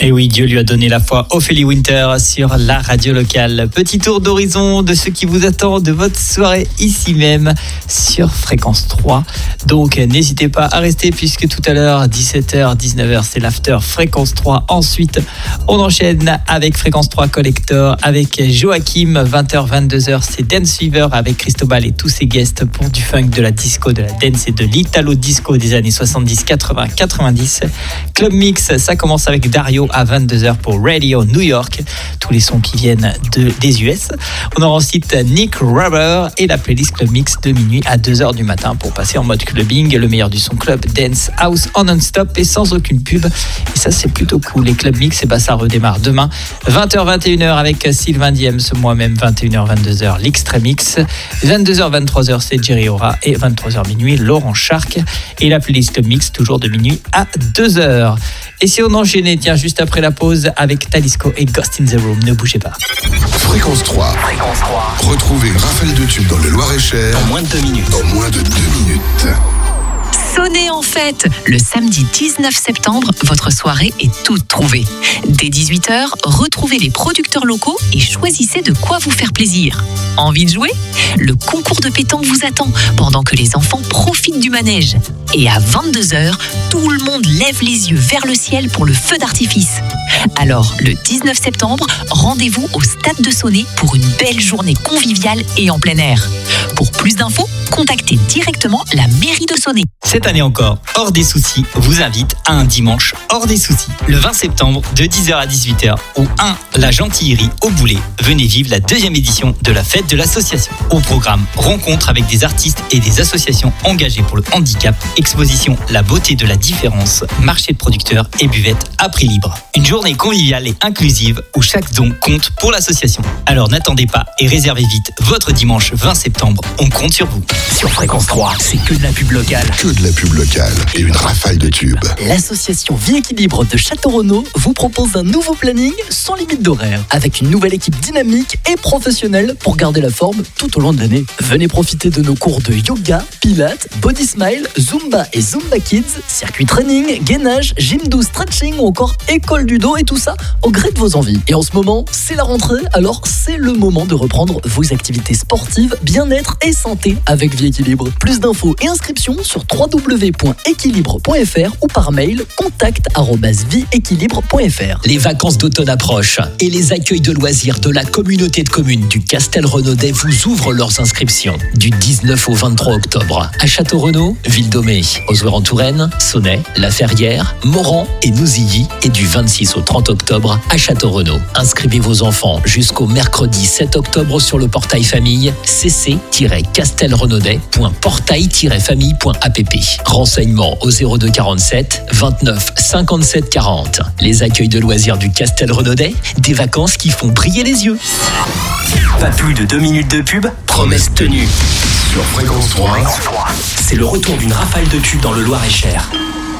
Et oui, Dieu lui a donné la foi. Ophélie Winter sur la radio locale. Petit tour d'horizon de ce qui vous attend de votre soirée ici même sur Fréquence 3. Donc n'hésitez pas à rester puisque tout à l'heure, 17h, 19h, c'est l'after Fréquence 3. Ensuite, on enchaîne avec Fréquence 3 Collector avec Joachim. 20h, 22h, c'est Dance Fever avec Cristobal et tous ses guests pour du funk, de la disco, de la dance et de l'italo disco des années 70, 80, 90. Club Mix, ça commence avec Dario à 22h pour Radio New York. Tous les sons qui viennent des US. On aura ensuite Nick Rubber et la playlist Club Mix de minuit à 2h du matin pour passer en mode clubbing. Le meilleur du son club, dance, house en non-stop et sans aucune pub. Et ça, c'est plutôt cool. Les Club Mix, ça redémarre demain. 20h, 21h avec Sylvain Diems, moi-même, 21h, 22h, l'Extreme Mix. 22h, 23h, c'est Jerry Ora et 23h minuit, Laurent Charc. Et la playlist Club Mix, toujours de minuit à 2h. Et si on enchaînait, tiens, juste après la pause avec Talisco et Ghost in the Room, ne bougez pas. Fréquence 3. Retrouvez une rafale de tubes dans le Loir-et-Cher en moins de 2 minutes. En moins de 2 minutes. Sonnez en fête. Le samedi 19 septembre, votre soirée est toute trouvée. Dès 18h, retrouvez les producteurs locaux et choisissez de quoi vous faire plaisir. Envie de jouer ? Le concours de pétanque vous attend pendant que les enfants profitent du manège. Et à 22h, tout le monde lève les yeux vers le ciel pour le feu d'artifice. Alors, le 19 septembre, rendez-vous au Stade de Sonnez pour une belle journée conviviale et en plein air. Pour plus d'infos, contactez directement la mairie de Sonnez. Cette année encore, Hors des Soucis vous invite à un dimanche hors des soucis. Le 20 septembre, de 10h à 18h, au 1 La Gentillerie au Boulet. Venez vivre la 2e édition de la fête de l'association. Au programme, rencontre avec des artistes et des associations engagées pour le handicap, exposition La beauté de la différence, marché de producteurs et buvette à prix libre. Une journée conviviale et inclusive où chaque don compte pour l'association. Alors n'attendez pas et réservez vite votre dimanche 20 septembre. On compte sur vous. Sur Fréquence 3, c'est que de la pub locale. Que de la pub locale et une rafale de tubes. L'association Vie Équilibre de Château-Renaud vous propose un nouveau planning sans limite d'horaire, avec une nouvelle équipe dynamique et professionnelle pour garder la forme tout au long de l'année. Venez profiter de nos cours de yoga, pilates, body smile, zumba et zumba kids, circuit training, gainage, gym doux, stretching ou encore école du dos et tout ça au gré de vos envies. Et en ce moment, c'est la rentrée, alors c'est le moment de reprendre vos activités sportives, bien-être et santé avec Vie Équilibre. Plus d'infos et inscriptions sur www.équilibre.fr ou par mail contact@vieéquilibre.fr. Les vacances d'automne approchent et les accueils de loisirs de la communauté de communes du Castel-Renaudet vous ouvrent leurs inscriptions du 19 au 23 octobre à Château-Renaud, Ville-d'Aumé, Ozoir-en-Touraine, Sonnay, La Ferrière, Moran et Nouzilly, et du 26 au 30 octobre à Château-Renaud. Inscrivez vos enfants jusqu'au mercredi 7 octobre sur le portail famille cc-castelrenaudet.portail-famille.app. Renseignements au 02 47 29 57 40. Les accueils de loisirs du Castel-Renaudet, des vacances qui font briller les yeux. Pas plus de 2 minutes de pub, promesse tenue. Sur Fréquence 3, c'est le retour d'une rafale de tubes dans le Loir-et-Cher.